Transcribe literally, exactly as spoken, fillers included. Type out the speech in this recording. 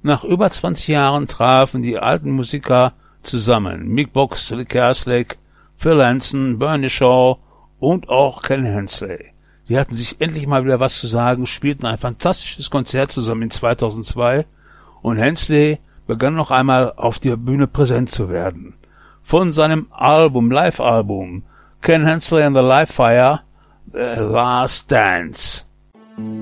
Nach über zwanzig Jahren trafen die alten Musiker zusammen. Mick Box, Lee Kerslake, Phil Anson, Bernie Shaw und auch Ken Hensley. Die hatten sich endlich mal wieder was zu sagen, spielten ein fantastisches Konzert zusammen in zweitausendzwei und Hensley begann noch einmal auf der Bühne präsent zu werden. Von seinem Album, Live-Album, Ken Hensley and the Live Fire, The Last Dance.